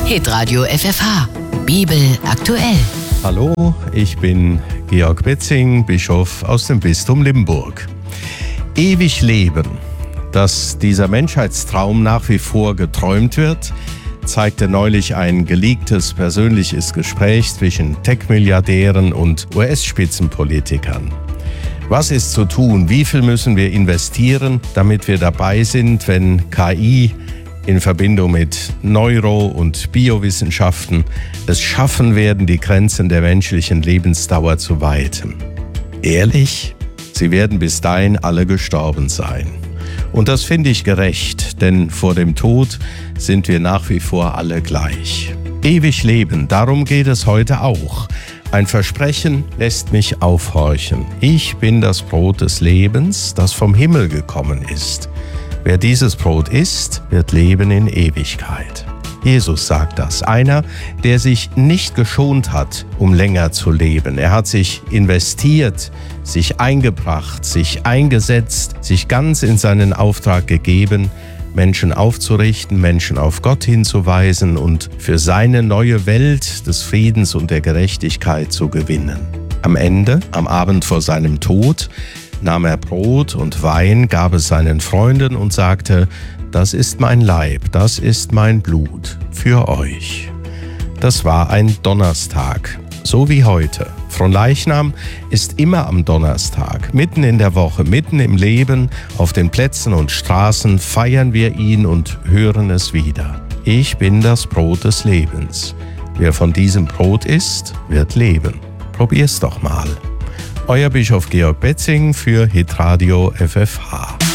Hitradio FFH. Bibel aktuell. Hallo, ich bin Georg Betzing, Bischof aus dem Bistum Limburg. Ewig leben, dass dieser Menschheitstraum nach wie vor geträumt wird, zeigte neulich ein geleaktes persönliches Gespräch zwischen Tech-Milliardären und US-Spitzenpolitikern. Was ist zu tun? Wie viel müssen wir investieren, damit wir dabei sind, wenn KI in Verbindung mit Neuro- und Biowissenschaften es schaffen werden, die Grenzen der menschlichen Lebensdauer zu weiten? Ehrlich? Sie werden bis dahin alle gestorben sein. Und das finde ich gerecht, denn vor dem Tod sind wir nach wie vor alle gleich. Ewig leben, darum geht es heute auch. Ein Versprechen lässt mich aufhorchen. Ich bin das Brot des Lebens, das vom Himmel gekommen ist. Wer dieses Brot isst, wird leben in Ewigkeit. Jesus sagt das. Einer, der sich nicht geschont hat, um länger zu leben. Er hat sich investiert, sich eingebracht, sich eingesetzt, sich ganz in seinen Auftrag gegeben, Menschen aufzurichten, Menschen auf Gott hinzuweisen und für seine neue Welt des Friedens und der Gerechtigkeit zu gewinnen. Am Ende, am Abend vor seinem Tod, nahm er Brot und Wein, gab es seinen Freunden und sagte: Das ist mein Leib, das ist mein Blut für euch. Das war ein Donnerstag, so wie heute. Fronleichnam ist immer am Donnerstag, mitten in der Woche, mitten im Leben, auf den Plätzen und Straßen feiern wir ihn und hören es wieder. Ich bin das Brot des Lebens. Wer von diesem Brot isst, wird leben. Probier's doch mal. Euer Bischof Georg Betzing für Hitradio FFH.